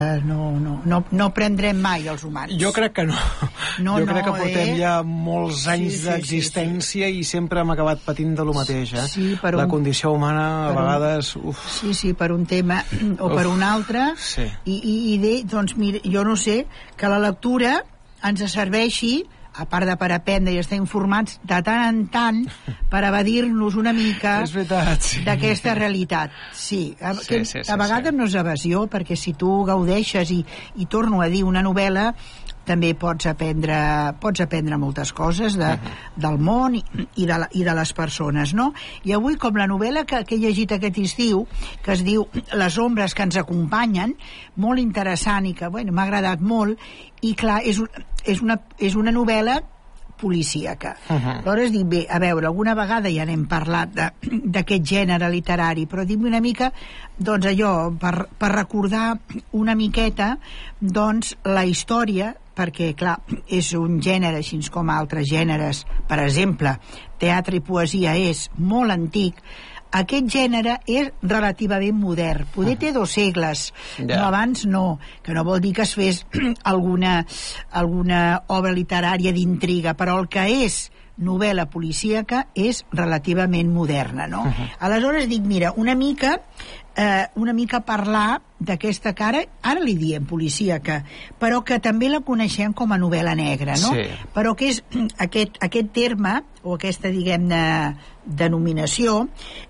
no prendrem mai els humans. Jo crec que no. Jo crec que portem ja molts anys d'existència i sempre hem acabat patint de lo mateix, eh? Sí, la condició humana a vegades... Sí, per un tema o per un altre. Sí. Doncs mira, jo no sé, que la lectura ens serveixi, a part de per aprendre i estar informats, de tant en tant, per evadir-nos una mica d'aquesta realitat. Sí, a vegades no és evasió, perquè si tu gaudeixes i torno a dir, una novel·la, també pots aprendre moltes coses del món i de les persones, no? I avui, com la novel·la que he llegit aquest estiu, que es diu Les ombres que ens acompanyen, molt interessant i que m'ha agradat molt, i clar, és una novel·la policíaca. Aleshores dic, bé, a veure, alguna vegada ja n'hem parlat d'aquest gènere literari, però dic una mica, doncs allò, per recordar una miqueta, doncs, la història, perquè, clar, és un gènere, així com altres gèneres, per exemple, teatre i poesia és molt antic. Aquest gènere és relativament modern. Poder té 2 segles, no abans no, que no vol dir que es fes alguna obra literària d'intriga, però el que és novel·la policíaca és relativament moderna, no? Aleshores dic, mira, una mica parlar d'aquesta cara, ara li diem policíaca, però que també la coneixem com a novel·la negra, no? Sí. Però que és aquest terme, o aquesta, diguem-ne, denominació,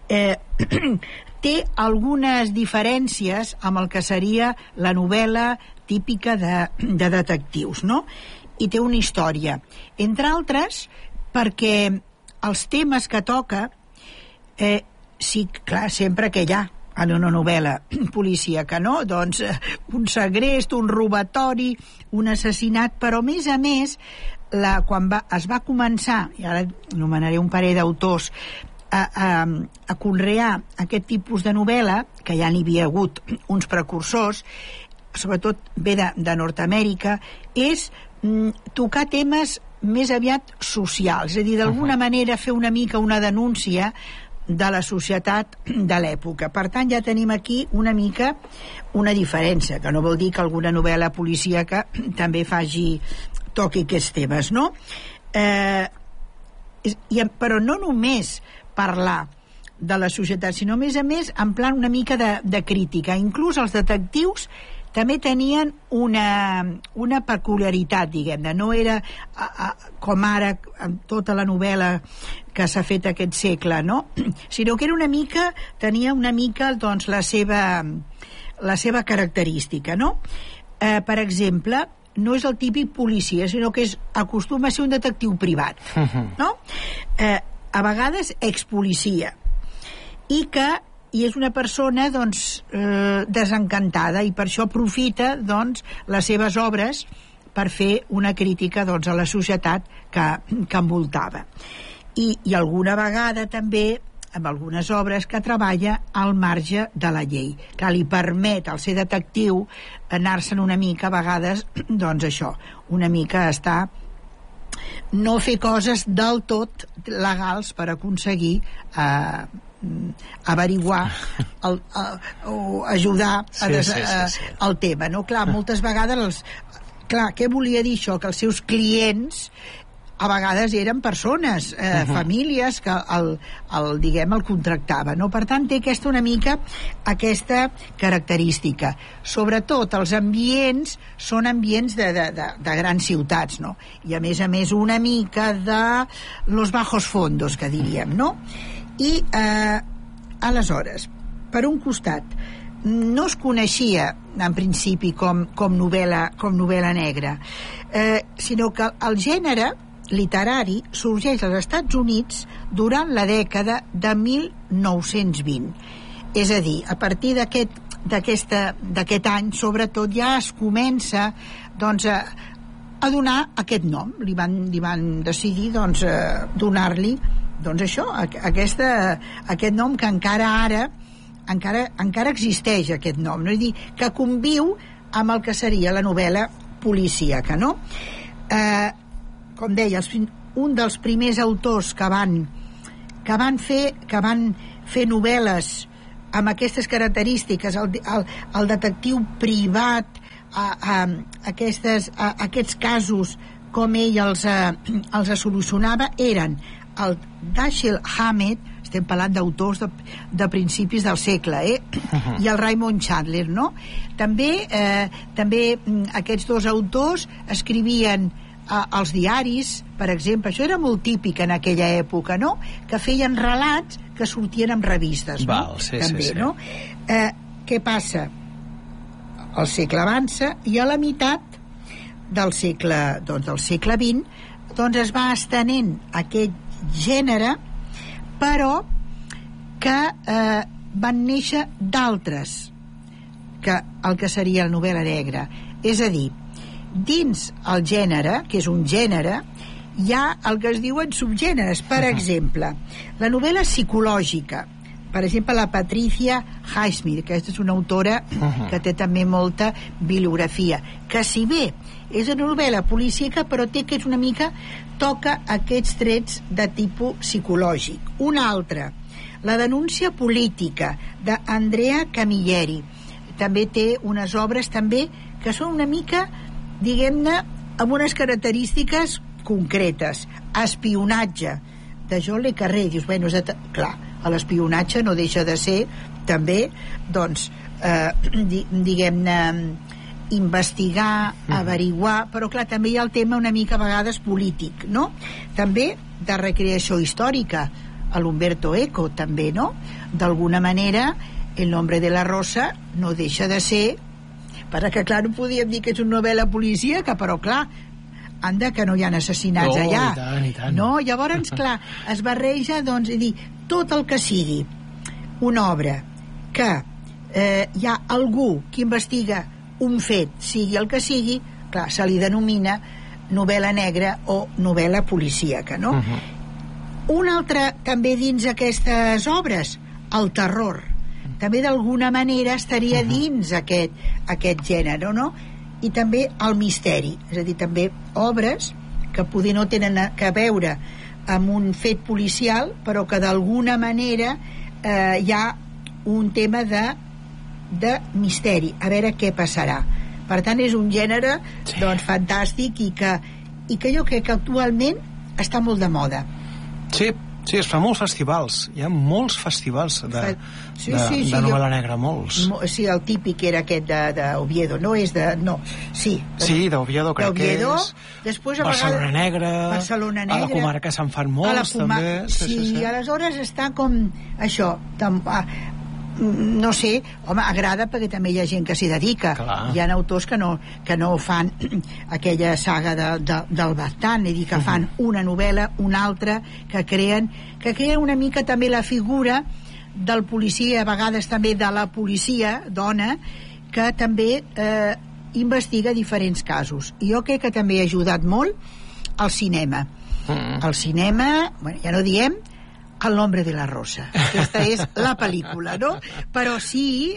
té algunes diferències amb el que seria la novel·la típica de detectius, no? I té una història. Entre altres, perquè els temes que toca, sí, clar, sempre que hi ha en una novel·la policíaca, no? Doncs un segrest, un robatori, un assassinat, però a més, quan es va començar, i ara anomenaré un parell d'autors, a conrear aquest tipus de novel·la, que ja n'hi havia hagut uns precursors, sobretot ve de Nord-Amèrica, és tocar temes més aviat socials, és a dir, d'alguna manera fer una mica una denúncia de la societat de l'època. Per tant, ja tenim aquí una mica una diferència, que no vol dir que alguna novel·la policíaca també toqui aquests temes, no? Però no només parlar de la societat, sinó a més, en plan una mica de crítica. Inclús els detectius també tenien una peculiaritat, diguem-ne. No era com ara amb tota la novel·la que s'ha fet aquest segle, no? Sinó que tenia una mica doncs, la seva característica, no? Per exemple, no és el típic policia, sinó que acostuma a ser un detectiu privat, no? A vegades expolicia, i és una persona doncs, desencantada, i per això aprofita doncs, les seves obres per fer una crítica doncs, a la societat que envoltava. I alguna vegada també amb algunes obres que treballa al marge de la llei, que li permet al ser detectiu anar-se'n una mica a vegades, doncs això, una mica estar, no fer coses del tot legals per aconseguir averiguar o ajudar al tema, no? Clar, moltes vegades què volia dir això? Que els seus clients a vegades eren persones, famílies que el contractaven, no? Per tant, té una mica aquesta característica. Sobretot els ambients són ambients de grans ciutats, no? I a més una mica de los bajos fondos, que diríem, no? I aleshores, per un costat, no es coneixia en principi com novel·la negra, sinó que el gènere literari sorgeix als Estats Units durant la dècada de 1920. És a dir, a partir d'aquest any, sobretot, ja es comença doncs, a donar aquest nom. Li van decidir doncs, donar-li doncs això, aquest nom que encara existeix, aquest nom, no? És a dir, que conviu amb el que seria la novel·la policíaca, no? Com deia, un dels primers autors que van fer novel·les amb aquestes característiques, el detectiu privat aquests casos, com ell els solucionava, eren el Dashiell Hammett, estem parlant d'autors de principis del segle, i el Raymond Chandler, no? També aquests dos autors escrivien als diaris, per exemple. Això era molt típic en aquella època, no? Que feien relats que sortien en revistes, no? També, no? Què passa? El segle avança i a la meitat del segle XX es va estenent aquest gènere, però que van néixer d'altres que el que seria la novel·la negra. És a dir, dins el gènere, que és un gènere, hi ha el que es diuen subgèneres. Per exemple, la novel·la psicològica, per exemple, la Patricia Highsmith, que és una autora que té també molta bibliografia, que si bé és una novel·la policíaca, però té que és una mica toca aquests trets de tipus psicològic. Una altra, la denúncia política, d'Andrea Camilleri, també té unes obres també que són una mica, diguem-ne, amb unes característiques concretes. Espionatge, de John le Carré. Dius, bueno, clar, l'espionatge no deixa de ser també, doncs, diguem-ne, investigar, averiguar, però clar, també hi ha el tema una mica a vegades polític, no? També de recreació històrica, a l'Umberto Eco també, no? D'alguna manera, El nombre de la rosa no deixa de ser, perquè clar, no podíem dir que és una novel·la policíaca, però clar, anda que no hi ha assassinats allà. I tant. No? Llavors, clar, es barreja, doncs, dir, tot el que sigui una obra que hi ha algú que investiga un fet, sigui el que sigui, clar, se li denomina novel·la negra o novel·la policíaca, no? Un altre, també dins aquestes obres, el terror. També d'alguna manera estaria dins aquest gènere, no? I també el misteri, és a dir, també obres que poder no tenen a veure amb un fet policial, però que d'alguna manera hi ha un tema de misteri, a veure què passarà. Per tant, és un gènere doncs, fantàstic i que jo crec que actualment està molt de moda. Sí, es fa molts festivals. Hi ha molts festivals de novel·la negra, molts. Sí, el típic era aquest d'Oviedo, no és de... No, sí. Sí, d'Oviedo crec que és. Després, Barcelona Negra. A la comarca se'n fan molts, també. Sí, aleshores està com això, no sé, home, agrada perquè també hi ha gent que s'hi dedica. Clar. Hi ha autors que no fan aquella saga del Baztán, és a dir, que fan una novel·la, una altra, que creen una mica també la figura del policia, a vegades també de la policia dona, que també investiga diferents casos. I jo crec que també ha ajudat molt el cinema. El cinema, bueno, ja no diem El nombre de la rosa. Aquesta és la pel·lícula, no? Però sí,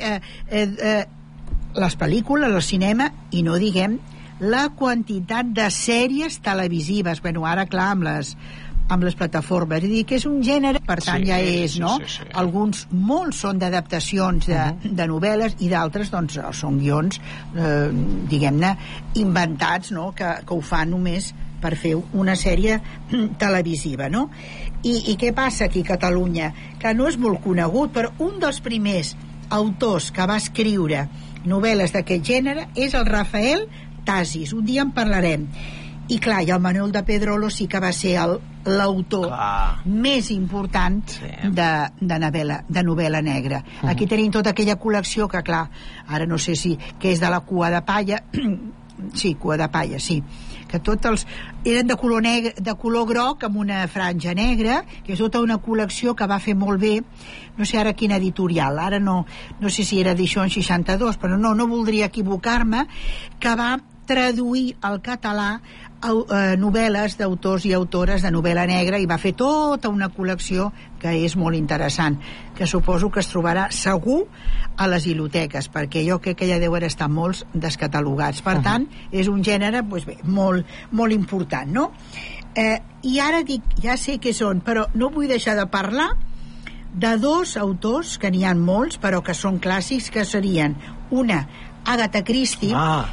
les pel·lícules, el cinema, i no diguem la quantitat de sèries televisives. Bueno, ara, clar, amb les plataformes. És a dir, que és un gènere, per tant, ja és, no? Sí. Alguns, molts són d'adaptacions de novel·les i d'altres, doncs, són guions, diguem-ne, inventats, no? Que ho fan només per fer una sèrie televisiva, no? I què passa aquí a Catalunya? Que no és molt conegut, però un dels primers autors que va escriure novel·les d'aquest gènere és el Rafael Tasis. Un dia en parlarem. I clar, i el Manuel de Pedrolo sí que va ser l'autor més important de novel·la negra. Aquí tenim tota aquella col·lecció que, clar, ara no sé si que és de la Cua de Palla. Sí, Cua de Palla, sí, que tots els eren de color groc amb una franja negra, que és tota una col·lecció que va fer molt bé, no sé ara quina editorial, ara no sé si era Edició 62, però no voldria equivocar-me, que va traduir al català novel·les d'autors i autores de novel·la negra i va fer tota una col·lecció que és molt interessant, que suposo que es trobarà segur a les biblioteques, perquè jo crec que ja deuen estar molts descatalogats. Per tant, és un gènere doncs bé, molt, molt important, no? I ara dic, ja sé què són, però no vull deixar de parlar de dos autors, que n'hi ha molts, però que són clàssics, que serien una Agatha Christie,